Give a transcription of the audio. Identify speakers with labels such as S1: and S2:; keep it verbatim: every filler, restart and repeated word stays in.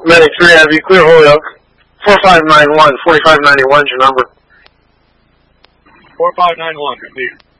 S1: Medic three, have you clear Holyoke. four five nine one, forty-five ninety-one is your number.
S2: four five nine one, repeat.